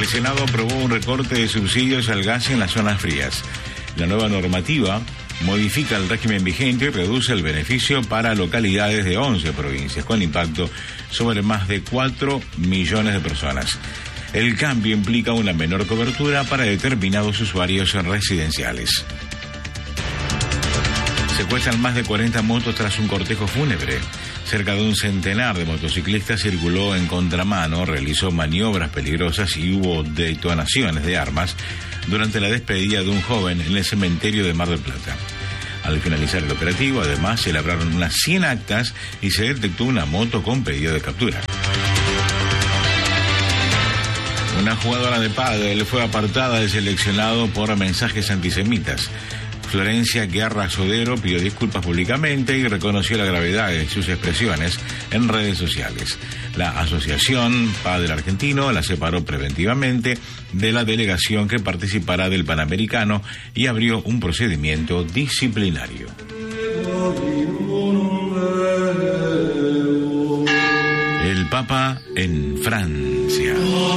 El Senado aprobó un recorte de subsidios al gas en las zonas frías. La nueva normativa modifica el régimen vigente y reduce el beneficio para localidades de 11 provincias, con impacto sobre más de 4 millones de personas. El cambio implica una menor cobertura para determinados usuarios residenciales. Secuestran más de 40 motos tras un cortejo fúnebre. Cerca de un centenar de motociclistas circuló en contramano, realizó maniobras peligrosas y hubo detonaciones de armas durante la despedida de un joven en el cementerio de Mar del Plata. Al finalizar el operativo, además, se elaboraron unas 100 actas y se detectó una moto con pedido de captura. Una jugadora de pádel fue apartada del seleccionado por mensajes antisemitas. Florencia Guerra Sodero pidió disculpas públicamente y reconoció la gravedad de sus expresiones en redes sociales. La Asociación Padel Argentino la separó preventivamente de la delegación que participará del Panamericano y abrió un procedimiento disciplinario. El Papa en Francia.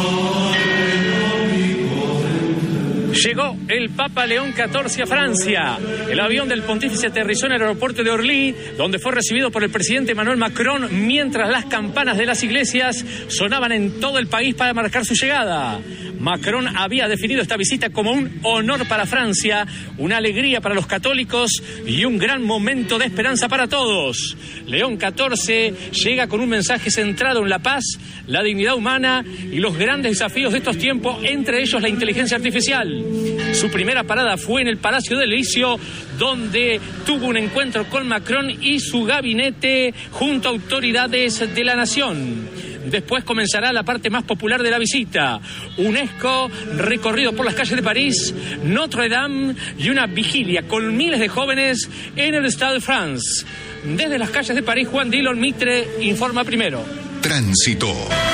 Llegó el Papa León XIV a Francia. El avión del pontífice aterrizó en el aeropuerto de Orly, donde fue recibido por el presidente Emmanuel Macron, mientras las campanas de las iglesias sonaban en todo el país para marcar su llegada. Macron había definido esta visita como un honor para Francia, una alegría para los católicos y un gran momento de esperanza para todos. León XIV llega con un mensaje centrado en la paz, la dignidad humana y los grandes desafíos de estos tiempos, entre ellos la inteligencia artificial. Su primera parada fue en el Palacio del Elíseo, donde tuvo un encuentro con Macron y su gabinete junto a autoridades de la nación. Después comenzará la parte más popular de la visita: UNESCO, recorrido por las calles de París, Notre Dame y una vigilia con miles de jóvenes en el Stade de France. Desde las calles de París, Juan Dillon Mitre informa primero. Tránsito.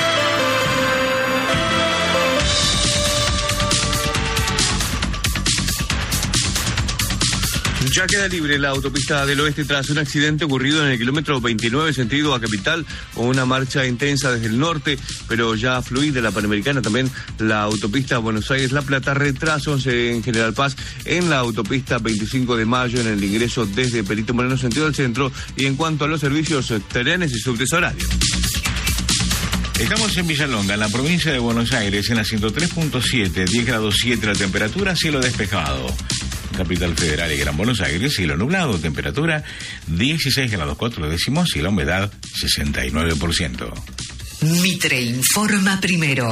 Ya queda libre la autopista del oeste tras un accidente ocurrido en el kilómetro 29 sentido a Capital, con una marcha intensa desde el norte, pero ya fluida la Panamericana. También la autopista Buenos Aires-La Plata, retrasos en General Paz en la autopista 25 de Mayo en el ingreso desde Perito Moreno sentido al centro. Y en cuanto a los servicios, trenes y subtes horarios. Estamos en Villalonga, en la provincia de Buenos Aires, en la 103.7, 10 grados 7 la temperatura, cielo despejado. Capital Federal y Gran Buenos Aires, cielo nublado, temperatura 16 grados 4 décimos y la humedad 69%. Mitre informa primero.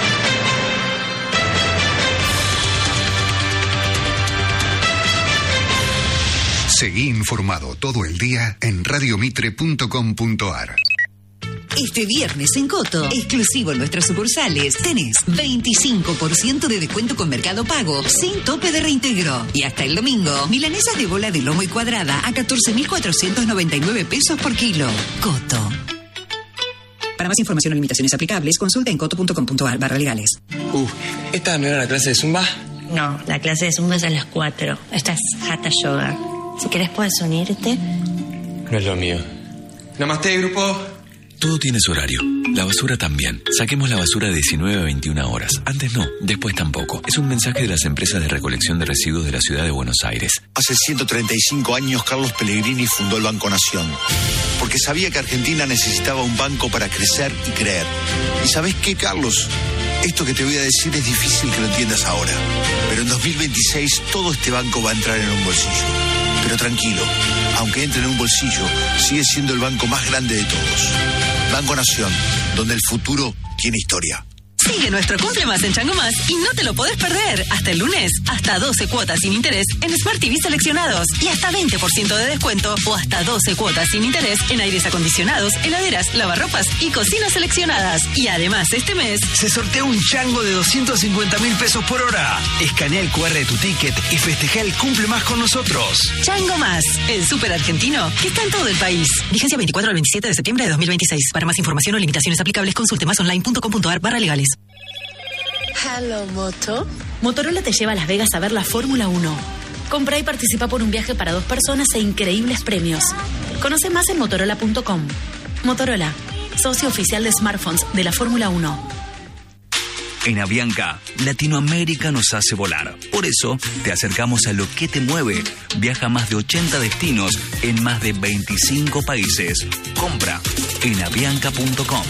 Seguí informado todo el día en radiomitre.com.ar. Este viernes en Coto, exclusivo en nuestras sucursales, tenés 25% de descuento con Mercado Pago, sin tope de reintegro. Y hasta el domingo, milanesas de bola de lomo y cuadrada a 14.499 pesos por kilo. Coto. Para más información o limitaciones aplicables, consulta en coto.com.ar/legales. ¿Esta no era la clase de Zumba? No, la clase de Zumba es a las 4. Esta es Hatha Yoga. Si querés puedes unirte. No es lo mío. Namaste, grupo. Todo tiene su horario. La basura también. Saquemos la basura de 19 a 21 horas. Antes no, después tampoco. Es un mensaje de las empresas de recolección de residuos de la ciudad de Buenos Aires. Hace 135 años Carlos Pellegrini fundó el Banco Nación, porque sabía que Argentina necesitaba un banco para crecer y creer. ¿Y sabés qué, Carlos? Esto que te voy a decir es difícil que lo entiendas ahora, pero en 2026 todo este banco va a entrar en un bolsillo. Pero tranquilo, aunque entre en un bolsillo, sigue siendo el banco más grande de todos. Banco Nación, donde el futuro tiene historia. Sigue nuestro Cumple Más en Chango Más y no te lo podés perder. Hasta el lunes, hasta 12 cuotas sin interés en Smart TV seleccionados y hasta 20% de descuento o hasta 12 cuotas sin interés en aires acondicionados, heladeras, lavarropas y cocinas seleccionadas. Y además, este mes se sortea un chango de 250.000 pesos por hora. Escanea el QR de tu ticket y festeja el Cumple Más con nosotros. Chango Más, el súper argentino que está en todo el país. Vigencia 24 al 27 de septiembre de 2026. Para más información o limitaciones aplicables, consulte másonline.com.ar/legales. Hello, Moto. Motorola te lleva a Las Vegas a ver la Fórmula 1. Compra y participa por un viaje para 2 personas e increíbles premios. Conoce más en motorola.com. Motorola, socio oficial de smartphones de la Fórmula 1. En Avianca, Latinoamérica nos hace volar. Por eso, te acercamos a lo que te mueve. Viaja a más de 80 destinos en más de 25 países. Compra en avianca.com.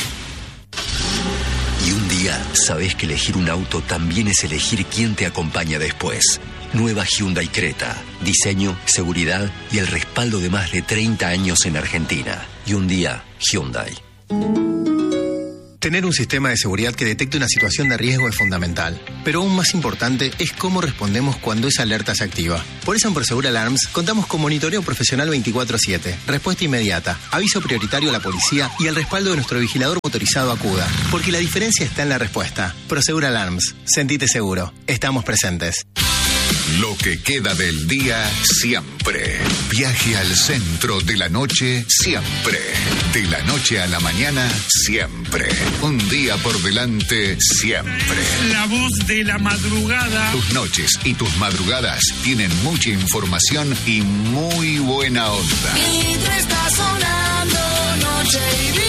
Y un día sabes que elegir un auto también es elegir quién te acompaña después. Nueva Hyundai Creta. Diseño, seguridad y el respaldo de más de 30 años en Argentina. Y un día, Hyundai. Tener un sistema de seguridad que detecte una situación de riesgo es fundamental, pero aún más importante es cómo respondemos cuando esa alerta se activa. Por eso en Prosegur Alarms contamos con monitoreo profesional 24/7, respuesta inmediata, aviso prioritario a la policía y el respaldo de nuestro vigilador motorizado Acuda, porque la diferencia está en la respuesta. Prosegur Alarms, sentite seguro, estamos presentes. Lo que queda del día siempre. Viaje al centro de la noche siempre. De la noche a la mañana siempre. Un día por delante siempre. La voz de la madrugada. Tus noches y tus madrugadas tienen mucha información y muy buena onda. Mitre está sonando noche y día.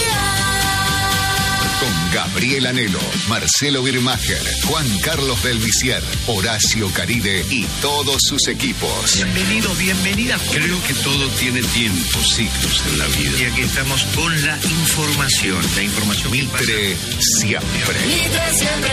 Con Gabriel Anelo, Marcelo Birmacher, Juan Carlos del Visier, Horacio Caride y todos sus equipos. Bienvenido, bienvenida. Creo que todo tiene tiempo, ciclos en la vida. Y aquí estamos con la información. La información Mitre siempre. Mitre siempre.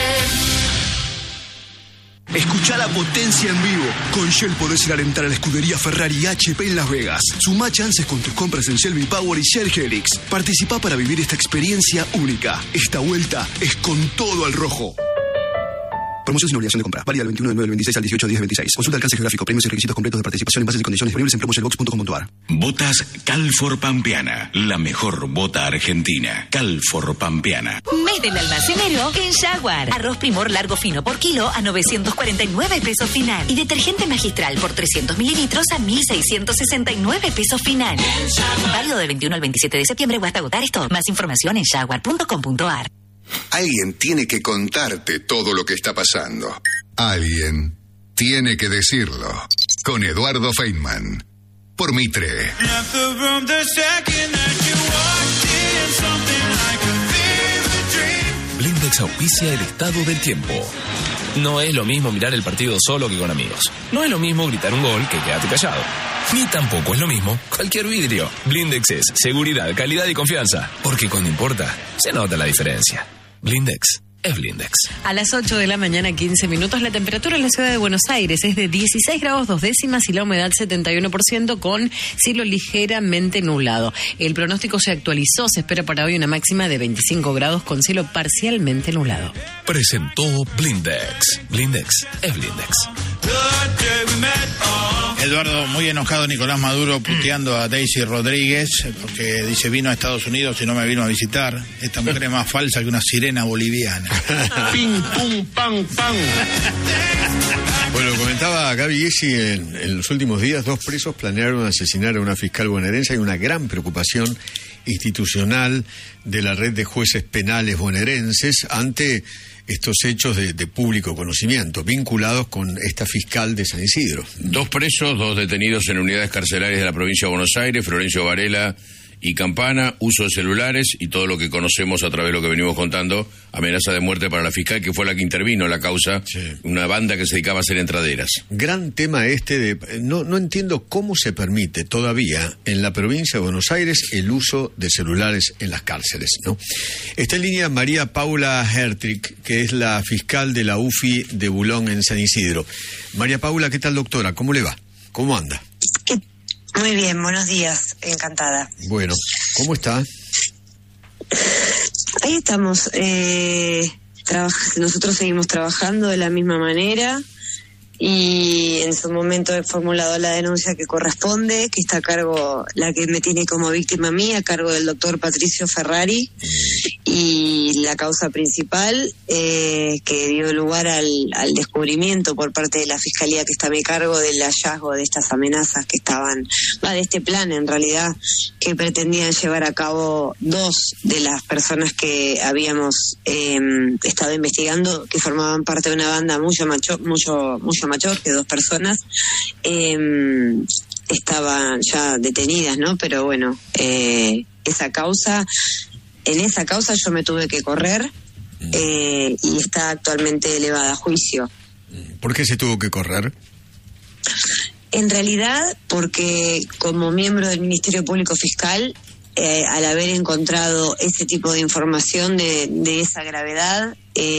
Escuchá la potencia en vivo. Con Shell podés ir a alentar a la escudería Ferrari y HP en Las Vegas. Sumá chances con tus compras en Shell V-Power y Shell Helix. Participá para vivir esta experiencia única. Esta vuelta es con todo al rojo. Promoción sin obligación de compra. Válida del 21 de 9 del 26 al 18 de 10 del 26. Consulta alcance geográfico, premios y requisitos completos de participación en bases y condiciones disponibles en promoshellbox.com.ar. Botas Calfor Pampeana. La mejor bota argentina. Calfor Pampeana. Mes del almacenero en Jaguar. Arroz Primor largo fino por kilo a 949 pesos final. Y detergente magistral por 300 mililitros a 1.669 pesos final. Válido del 21 al 27 de septiembre o hasta agotar esto. Más información en jaguar.com.ar. Alguien tiene que contarte todo lo que está pasando. Alguien tiene que decirlo. Con Eduardo Feynman. Por Mitre. Blindex auspicia el estado del tiempo. No es lo mismo mirar el partido solo que con amigos. No es lo mismo gritar un gol que quedarte callado. Ni tampoco es lo mismo cualquier vidrio. Blindex es seguridad, calidad y confianza. Porque cuando importa, se nota la diferencia. Blindex es Blindex. A las 8 de la mañana, 15 minutos, la temperatura en la ciudad de Buenos Aires es de 16 grados 2 décimas y la humedad 71% con cielo ligeramente nublado. El pronóstico se actualizó, se espera para hoy una máxima de 25 grados con cielo parcialmente nublado. Presentó Blindex. Blindex es Blindex. Eduardo, muy enojado Nicolás Maduro puteando a Daisy Rodríguez porque dice vino a Estados Unidos y no me vino a visitar. Esta mujer es más falsa que una sirena boliviana. Ping, pum, pam, pam. Bueno, comentaba Gaby Gessi en los últimos días, 2 presos planearon asesinar a una fiscal bonaerense. Hay una gran preocupación institucional de la red de jueces penales bonaerenses ante estos hechos de público conocimiento, vinculados con esta fiscal de San Isidro. 2 presos, 2 detenidos en unidades carcelarias de la provincia de Buenos Aires, Florencio Varela y Campana, uso de celulares y todo lo que conocemos a través de lo que venimos contando, amenaza de muerte para la fiscal, que fue la que intervino en la causa, sí. Una banda que se dedicaba a hacer entraderas. Gran tema no entiendo cómo se permite todavía en la provincia de Buenos Aires el uso de celulares en las cárceles, ¿no? Está en línea María Paula Hertrich, que es la fiscal de la UFI de Bulón en San Isidro. María Paula, ¿qué tal, doctora? ¿Cómo le va? ¿Cómo anda? Muy bien, buenos días, encantada. Bueno, ¿cómo está? Ahí estamos, nosotros seguimos trabajando de la misma manera y en su momento he formulado la denuncia que corresponde, que está a cargo, la que me tiene como víctima mía, a cargo del doctor Patricio Ferrari, y la causa principal que dio lugar al descubrimiento por parte de la Fiscalía que está a mi cargo del hallazgo de estas amenazas que estaban, de este plan en realidad, que pretendían llevar a cabo 2 de las personas que habíamos estado investigando, que formaban parte de una banda mucho mayor que 2 personas, estaban ya detenidas, ¿no? Pero bueno, en esa causa yo me tuve que correr y está actualmente elevada a juicio. ¿Por qué se tuvo que correr? En realidad, porque como miembro del Ministerio Público Fiscal, al haber encontrado ese tipo de información de esa gravedad,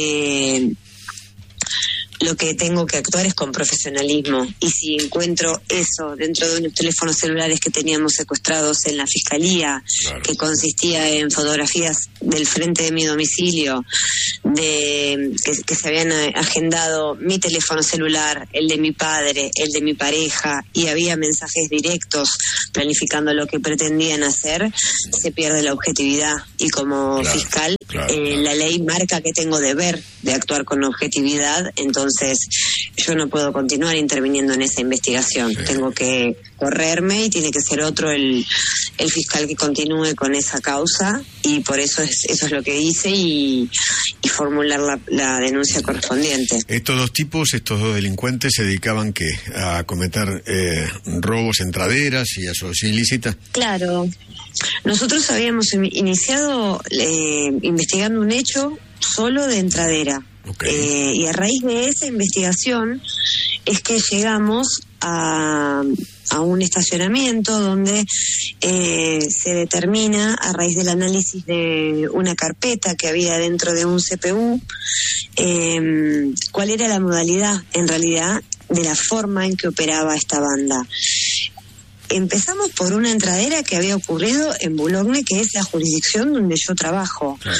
lo que tengo que actuar es con profesionalismo. Y si encuentro eso dentro de unos teléfonos celulares que teníamos secuestrados en la Fiscalía, claro, que consistía en fotografías del frente de mi domicilio, que se habían agendado mi teléfono celular, el de mi padre, el de mi pareja, y había mensajes directos planificando lo que pretendían hacer, se pierde la objetividad. Y como fiscal, la ley marca que tengo deber de actuar con objetividad, entonces yo no puedo continuar interviniendo en esa investigación. Tengo que correrme y tiene que ser otro el fiscal que continúe con esa causa, y por eso eso es lo que hice, y formular la denuncia correspondiente. Estos dos delincuentes se dedicaban a cometer robos en traderas y asociación ilícita. Claro. Nosotros habíamos iniciado investigando un hecho solo de entradera. Y a raíz de esa investigación es que llegamos a un estacionamiento donde se determina, a raíz del análisis de una carpeta que había dentro de un CPU, cuál era la modalidad, en realidad, de la forma en que operaba esta banda. Empezamos por una entradera que había ocurrido en Boulogne, que es la jurisdicción donde yo trabajo. Claro.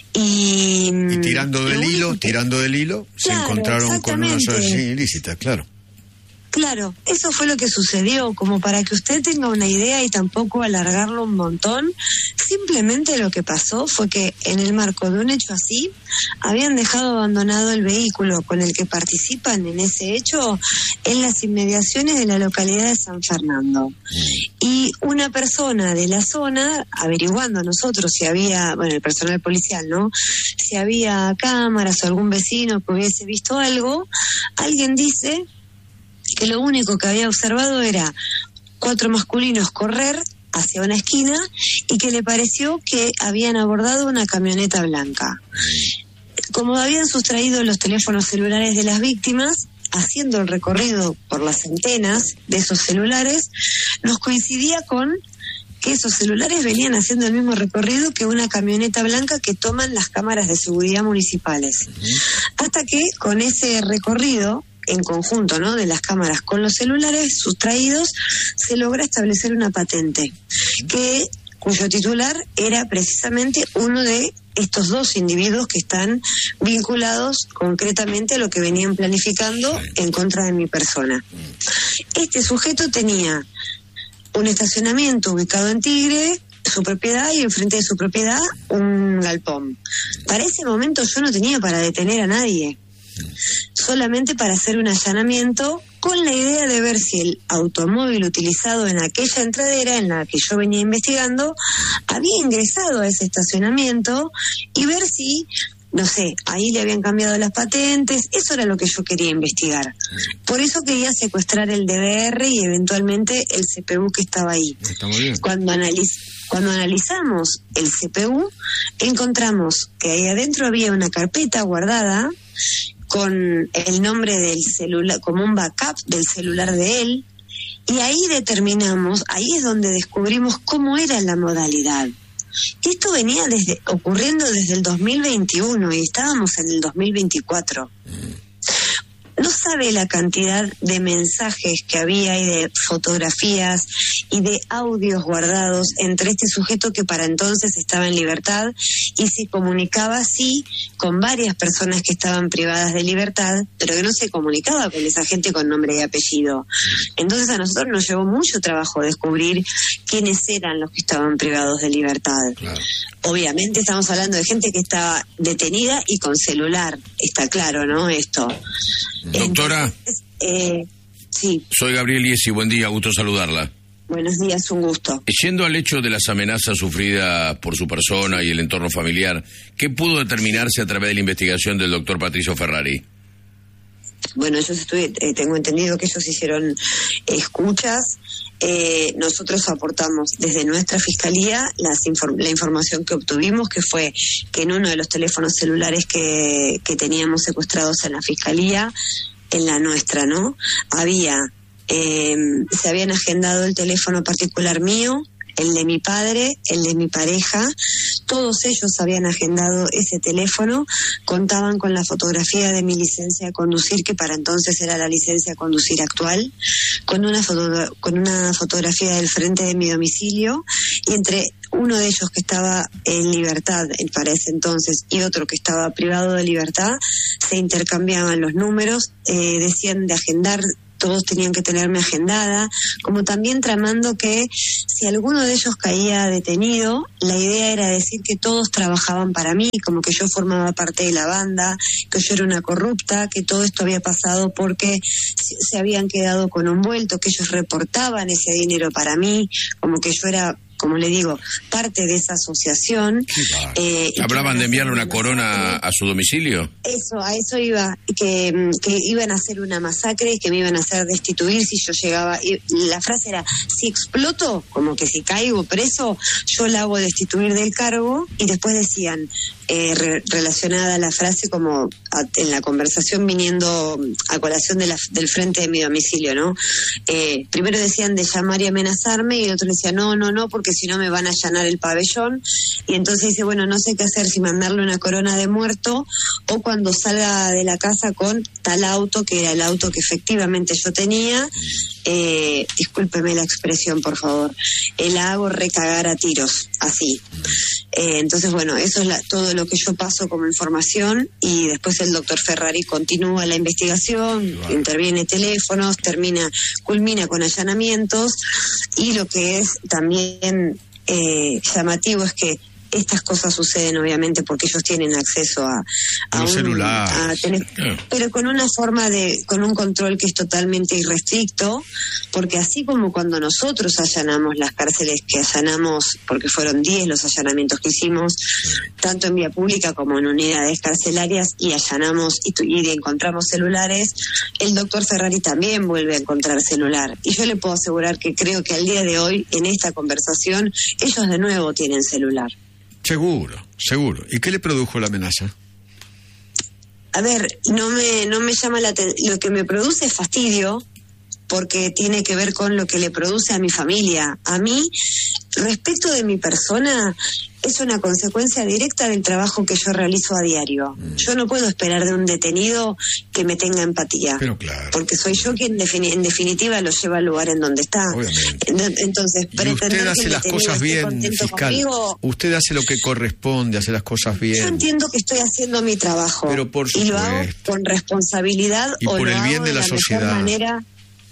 Y tirando del hilo, se encontraron con una asociación ilícita, claro. Claro, eso fue lo que sucedió, como para que usted tenga una idea y tampoco alargarlo un montón. Simplemente lo que pasó fue que en el marco de un hecho así, habían dejado abandonado el vehículo con el que participan en ese hecho en las inmediaciones de la localidad de San Fernando. Y una persona de la zona, averiguando nosotros si había, el personal policial, ¿no?, si había cámaras o algún vecino que hubiese visto algo, alguien dice que lo único que había observado era 4 masculinos correr hacia una esquina y que le pareció que habían abordado una camioneta blanca. Como habían sustraído los teléfonos celulares de las víctimas, haciendo el recorrido por las antenas de esos celulares, nos coincidía con que esos celulares venían haciendo el mismo recorrido que una camioneta blanca que toman las cámaras de seguridad municipales. Hasta que con ese recorrido en conjunto, ¿no?, de las cámaras con los celulares sustraídos, se logra establecer una patente cuyo titular era precisamente uno de estos 2 individuos que están vinculados concretamente a lo que venían planificando en contra de mi persona. Este sujeto tenía un estacionamiento ubicado en Tigre, su propiedad, y enfrente de su propiedad un galpón. Para ese momento yo no tenía para detener a nadie, solamente para hacer un allanamiento con la idea de ver si el automóvil utilizado en aquella entradera en la que yo venía investigando había ingresado a ese estacionamiento y ver si, no sé, ahí le habían cambiado las patentes. Eso era lo que yo quería investigar. Por eso quería secuestrar el DVR y eventualmente el CPU que estaba ahí. Está muy bien. Cuando analizamos el CPU, encontramos que ahí adentro había una carpeta guardada con el nombre del celular, como un backup del celular de él, y ahí ahí es donde descubrimos cómo era la modalidad. Esto venía ocurriendo desde el 2021 y estábamos en el 2024. No sabe la cantidad de mensajes que había y de fotografías y de audios guardados entre este sujeto que para entonces estaba en libertad y se comunicaba así con varias personas que estaban privadas de libertad, pero que no se comunicaba con esa gente con nombre y apellido. Entonces a nosotros nos llevó mucho trabajo descubrir quiénes eran los que estaban privados de libertad. Claro. Obviamente estamos hablando de gente que estaba detenida y con celular, está claro, ¿no? Esto. Doctora. Entonces, sí. Soy Gabriel Iesi, buen día, gusto saludarla. Buenos días, un gusto. Yendo al hecho de las amenazas sufridas por su persona y el entorno familiar, ¿qué pudo determinarse a través de la investigación del doctor Patricio Ferrari? bueno, ellos tengo entendido que ellos hicieron escuchas. Nosotros aportamos desde nuestra fiscalía la información que obtuvimos, que fue que en uno de los teléfonos celulares que teníamos secuestrados en la fiscalía, en la nuestra, ¿no? Se habían agendado el teléfono particular mío, el de mi padre, el de mi pareja. Todos ellos habían agendado ese teléfono, contaban con la fotografía de mi licencia de conducir, que para entonces era la licencia de conducir actual, con una fotografía del frente de mi domicilio, y entre uno de ellos que estaba en libertad para ese entonces y otro que estaba privado de libertad, se intercambiaban los números, decían de agendar. Todos tenían que tenerme agendada, como también tramando que si alguno de ellos caía detenido, la idea era decir que todos trabajaban para mí, como que yo formaba parte de la banda, que yo era una corrupta, que todo esto había pasado porque se habían quedado con un vuelto, que ellos reportaban ese dinero para mí, como que yo era, como le digo, parte de esa asociación. ¿Hablaban de enviarle una corona a su domicilio? A eso iba, que iban a hacer una masacre y que me iban a hacer destituir si yo llegaba. Y la frase era, si exploto, como que si caigo preso, yo la hago destituir del cargo. Y después decían, relacionada a la frase, como en la conversación viniendo a colación del frente de mi domicilio, ¿no? Primero decían de llamar y amenazarme, y el otro decía, no, porque si no me van a allanar el pabellón. Y entonces dice, bueno, no sé qué hacer, si mandarle una corona de muerto o cuando salga de la casa con tal auto, que era el auto que efectivamente yo tenía, discúlpeme la expresión, por favor, la hago recagar a tiros, así. Entonces, bueno, eso es todo lo que yo paso como información, y después el doctor Ferrari continúa la investigación, interviene teléfonos, culmina con allanamientos, y lo que es también llamativo es que estas cosas suceden obviamente porque ellos tienen acceso a un celular, pero con una forma con un control que es totalmente irrestricto, porque así como cuando nosotros allanamos las cárceles que allanamos, porque fueron 10 los allanamientos que hicimos, tanto en vía pública como en unidades carcelarias, y allanamos y encontramos celulares, el doctor Ferrari también vuelve a encontrar celular. Y yo le puedo asegurar que creo que al día de hoy, en esta conversación, ellos de nuevo tienen celular. Seguro. ¿Y qué le produjo la amenaza? A ver, no me llama la atención. Lo que me produce es fastidio, porque tiene que ver con lo que le produce a mi familia. A mí, respecto de mi persona, es una consecuencia directa del trabajo que yo realizo a diario. Yo no puedo esperar de un detenido que me tenga empatía, pero claro, porque soy yo quien en definitiva lo lleva al lugar en donde está. Entonces, usted hace las cosas bien, fiscal. Conmigo, usted hace lo que corresponde, hace las cosas bien. Yo entiendo que estoy haciendo mi trabajo, pero por supuesto, y lo hago con responsabilidad y por el bien de la sociedad. Manera.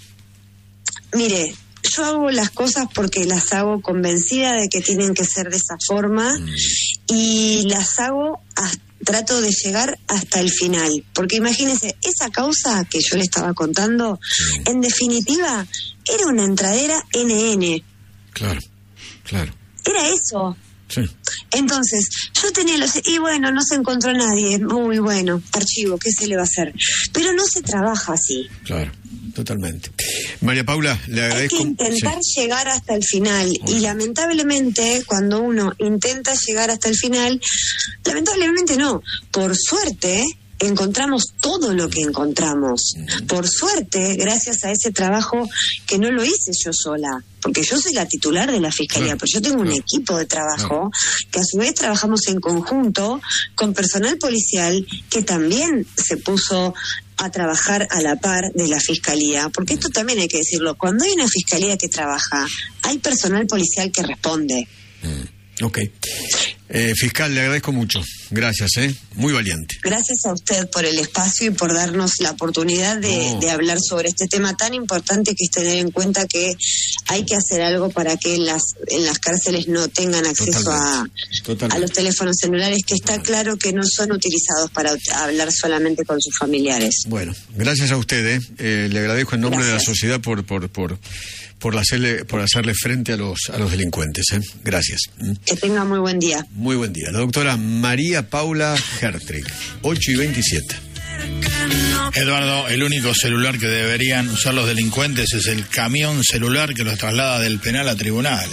Mire, yo hago las cosas porque las hago convencida de que tienen que ser de esa forma, y las hago, trato de llegar hasta el final, porque imagínense, esa causa que yo le estaba contando, en definitiva, era una entradera NN. Claro. Era eso. Sí. Entonces, yo tenía y bueno, no se encontró nadie, muy bueno, archivo, ¿qué se le va a hacer? Pero no se trabaja así. Claro, totalmente. María Paula, le agradezco. Hay que intentar llegar hasta el final, y lamentablemente, cuando uno intenta llegar hasta el final, lamentablemente no, por suerte, encontramos todo lo que encontramos. Por suerte, gracias a ese trabajo que no lo hice yo sola, porque yo soy la titular de la Fiscalía, pero yo tengo un equipo de trabajo que a su vez trabajamos en conjunto con personal policial que también se puso a trabajar a la par de la Fiscalía, porque esto también hay que decirlo, cuando hay una Fiscalía que trabaja, hay personal policial que responde. Ok. Fiscal, le agradezco mucho. Gracias, muy valiente. Gracias a usted por el espacio y por darnos la oportunidad de hablar sobre este tema tan importante, que es tener en cuenta que hay que hacer algo para que en las cárceles no tengan acceso a los teléfonos celulares, que está claro que no son utilizados para hablar solamente con sus familiares. Bueno, gracias a usted, le agradezco en nombre de la sociedad por hacerle frente a los delincuentes. Gracias. Que tenga muy buen día. Muy buen día. La doctora María Paula Hertrich, 8:27. Eduardo, el único celular que deberían usar los delincuentes es el camión celular que los traslada del penal a tribunales.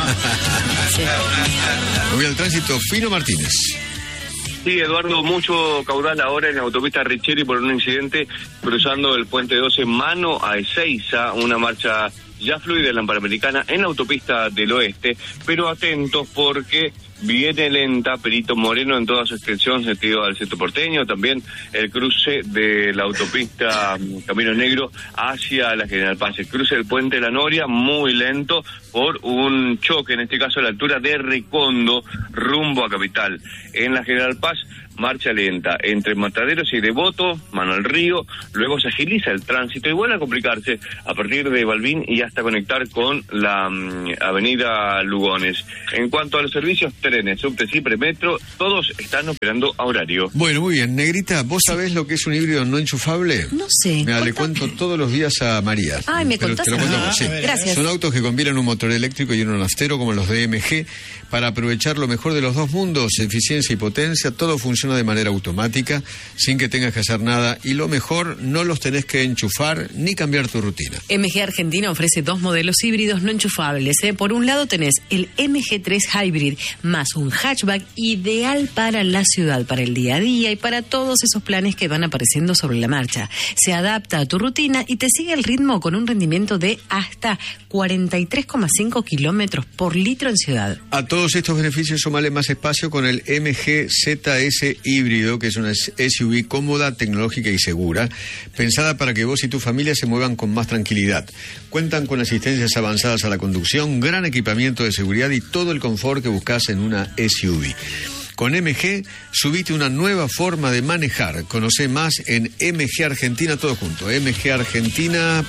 Voy al tránsito, Fino Martínez. Sí, Eduardo, mucho caudal ahora en la autopista Richeri por un incidente cruzando el puente 12 mano a Ezeiza, una marcha ya fluida en la Panamericana en la autopista del oeste, pero atentos porque viene lenta Perito Moreno en toda su extensión sentido al centro porteño, también el cruce de la autopista Camino Negro hacia la General Paz, el cruce del puente La Noria muy lento por un choque, en este caso a la altura de Recondo rumbo a Capital. En la General Paz marcha lenta entre Mataderos y Devoto, mano al río, luego se agiliza el tránsito y vuelve a complicarse a partir de Balbín y hasta conectar con la avenida Lugones. En cuanto a los servicios, trenes, subte, Cipre, metro, todos están operando a horario. Bueno, muy bien. Negrita, ¿vos sabés lo que es un híbrido no enchufable? No sé. Mira, le cuento todos los días a María. Ay, me contás. Te lo cuento así. Gracias. Son autos que combinan un motor eléctrico y uno naftero como los de MG para aprovechar lo mejor de los dos mundos, eficiencia y potencia. Todo funciona de manera automática, sin que tengas que hacer nada, y lo mejor, no los tenés que enchufar ni cambiar tu rutina. MG Argentina ofrece dos modelos híbridos no enchufables. Por un lado tenés el MG3 Hybrid, más un hatchback ideal para la ciudad, para el día a día y para todos esos planes que van apareciendo sobre la marcha. Se adapta a tu rutina y te sigue el ritmo con un rendimiento de hasta 43,5 kilómetros por litro en ciudad. A todos estos beneficios sumale más espacio con el MG ZS híbrido, que es una SUV cómoda, tecnológica y segura, pensada para que vos y tu familia se muevan con más tranquilidad. Cuentan con asistencias avanzadas a la conducción, gran equipamiento de seguridad y todo el confort que buscas en una SUV. Con MG, subite una nueva forma de manejar. Conoce más en MG Argentina, todo junto, mgargentina.ar.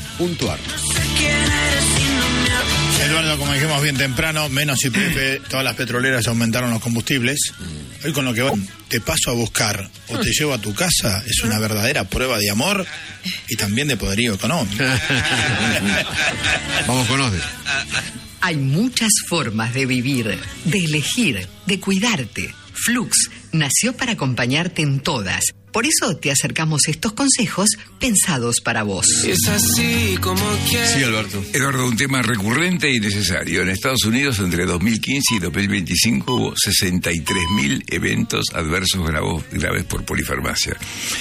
Eduardo, como dijimos bien temprano, menos YPF, todas las petroleras aumentaron los combustibles. Hoy con lo que te paso a buscar o te llevo a tu casa es una verdadera prueba de amor y también de poderío económico. Vamos con Osde. Hay muchas formas de vivir, de elegir, de cuidarte. Flux nació para acompañarte en todas. Por eso te acercamos estos consejos pensados para vos. Es así como quieres. Sí, Alberto. Eduardo, un tema recurrente y necesario. En Estados Unidos, entre 2015 y 2025, hubo 63.000 eventos adversos graves por polifarmacia.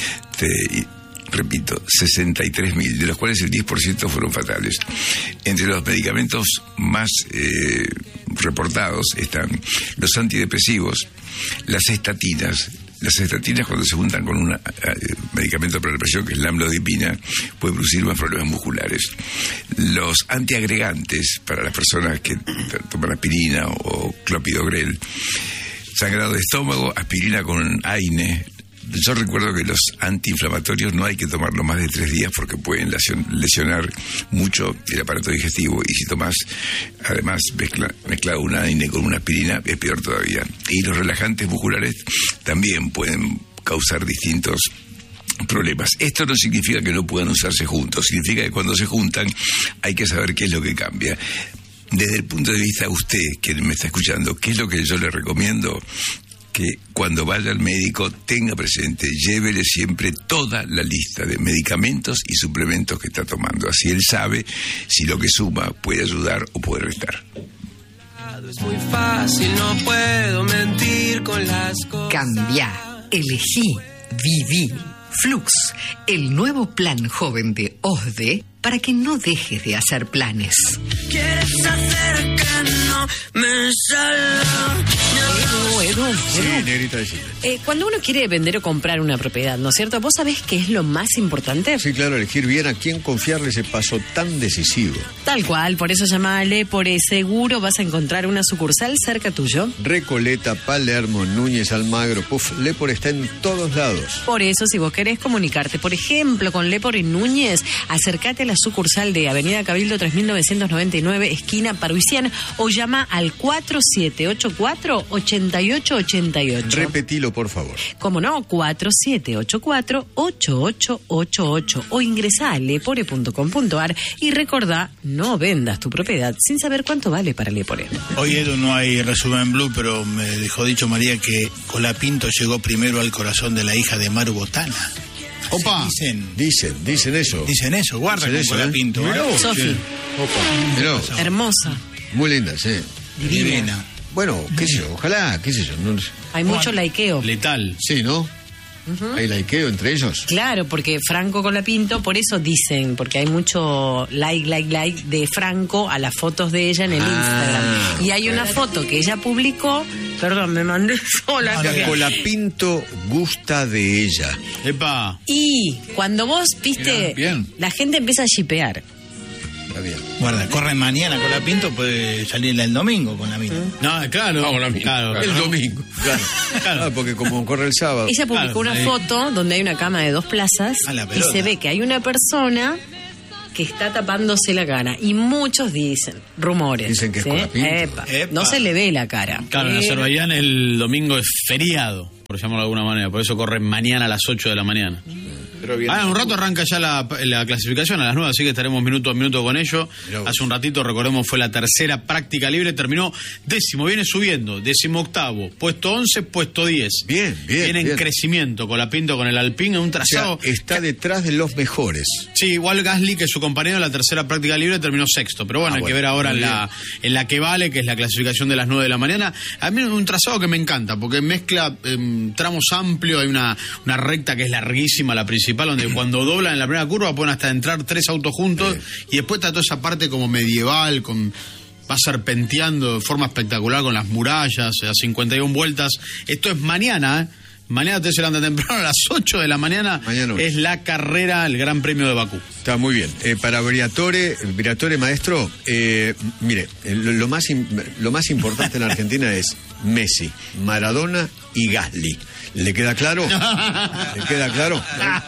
Repito, 63.000, de los cuales el 10% fueron fatales. Entre los medicamentos más reportados están los antidepresivos, las estatinas. Las estatinas, cuando se juntan con un medicamento para la presión, que es la amlodipina, puede producir más problemas musculares. Los antiagregantes, para las personas que toman aspirina o clopidogrel, sangrado de estómago, aspirina con AINE. Yo recuerdo que los antiinflamatorios no hay que tomarlo más de 3 días porque pueden lesionar mucho el aparato digestivo, y si tomas además mezclado una AINE con una aspirina es peor todavía. Y los relajantes musculares también pueden causar distintos problemas. Esto no significa que no puedan usarse juntos, significa que cuando se juntan hay que saber qué es lo que cambia. Desde el punto de vista de usted, que me está escuchando, ¿qué es lo que yo le recomiendo? Que cuando vaya al médico tenga presente, llévele siempre toda la lista de medicamentos y suplementos que está tomando. Así él sabe si lo que suma puede ayudar o puede restar. Es muy fácil, no puedo mentir con las cosas. Cambia, elegí, viví. Flux, el nuevo plan joven de OSDE para que no dejes de hacer planes. Quieres hacer que no me salga. Edu. Sí, Negrita, decime. Cuando uno quiere vender o comprar una propiedad, ¿no es cierto? ¿Vos sabés qué es lo más importante? Sí, claro, elegir bien a quién confiarle ese paso tan decisivo. Tal cual, por eso llama a Lepore. Seguro vas a encontrar una sucursal cerca tuyo. Recoleta, Palermo, Núñez, Almagro, Lepore está en todos lados. Por eso, si vos querés comunicarte, por ejemplo, con Lepore Núñez, acércate a la sucursal de Avenida Cabildo 3999, esquina Paruisiana, o llama al 4784-8888. Repetilo, por favor. ¿Cómo no? 4784-8888. O ingresá a lepore.com.ar y recordá, no vendas tu propiedad sin saber cuánto vale para Lepore. Hoy, Edu, no hay resumen blue, pero me dejó dicho María que Colapinto llegó primero al corazón de la hija de Maru Botana. Opa. Dicen eso. Dicen eso, guarda Dicen con eso, Colapinto. Mirá vos, Sofi. che. Opa. Mirá vos. Hermosa. Muy linda, sí. Divina. Bueno, qué sé yo, ojalá, qué sé yo. No, Hay mucho laiqueo. Letal. sí, ¿no? Hay laiqueo entre ellos. Claro, porque Franco Colapinto, por eso dicen, porque hay mucho like de Franco a las fotos de ella en el Instagram. Y hay una foto que ella publicó, perdón, me mandé sola. Colapinto gusta de ella. Epa. Y cuando vos, viste, Bien. la gente empieza a shipear. Está bien. Guarda, corre mañana Colapinto, puede salir el domingo con la mina. No, claro. Vamos, la mina. Claro, El domingo. Claro. Ah, porque como corre el sábado. Ella publicó una foto donde hay una cama de 2 plazas A la y pelota. se ve que hay una persona que está tapándose la cara. Y muchos dicen, rumores. Dicen que es Colapinto. Epa. Epa. No se le ve la cara. Claro, en Pero- Azerbaiyán el domingo es feriado, por llamarlo de alguna manera. Por eso corre mañana a las 8 de la mañana. Pero bien. En un rato arranca ya la clasificación a las 9, así que estaremos minuto a minuto con ello. Mirá vos. Hace un ratito, recordemos, fue la tercera práctica libre, terminó 10º, viene subiendo, 18º, puesto 11, puesto 10. Bien. Viene en crecimiento, Colapinto con el Alpine, en un O sea, trazado. está detrás de los mejores. Sí, igual Gasly, que su compañero en la tercera práctica libre terminó 6º. Pero bueno, hay que ver ahora muy en la que vale, que es la clasificación de las 9 de la mañana. A mí es un trazado que me encanta, porque mezcla tramos amplios, hay una recta que es larguísima, la principal, donde cuando doblan en la primera curva pueden hasta entrar 3 autos juntos, y después está toda esa parte como medieval, va serpenteando de forma espectacular con las murallas, a 51 vueltas. Esto es mañana, ¿eh? Mañana ustedes se levantan temprano a las 8 de la mañana. Mañana. Es la carrera, el Gran Premio de Bakú. Está muy bien. Para Briatore, maestro, mire, lo más importante en Argentina es Messi, Maradona y Gasly. ¿Le queda claro? ¿Le queda claro?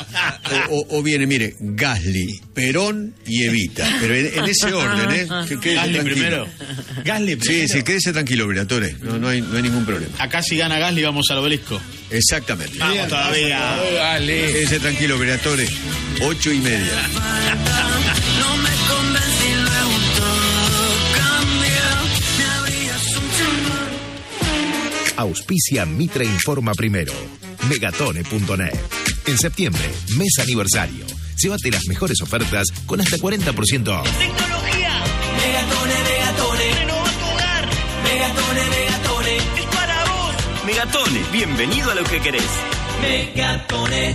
O viene, mire, Gasly, Perón y Evita. Pero en ese orden, ¿eh? Quédese Gasly tranquilo. primero. Gasly primero. Sí, quédese tranquilo, Briatore. No hay ningún problema. Acá si gana Gasly vamos al obelisco. Exactamente. Vamos todavía. Quédese tranquilo, Briatore. 8:30. No me convencí, luego todo cambió. Me abrías un chumbo. Auspicia Mitre Informa Primero. Megatone.net. En septiembre, mes aniversario. Llévate las mejores ofertas con hasta 40% off. Tecnología. Megatone. Renova tu hogar. Megatone. Es para vos. Megatone, bienvenido a lo que querés. Megatone.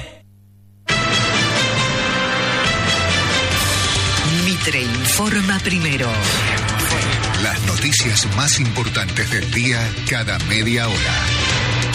Mitre Informa Primero. Las noticias más importantes del día cada media hora.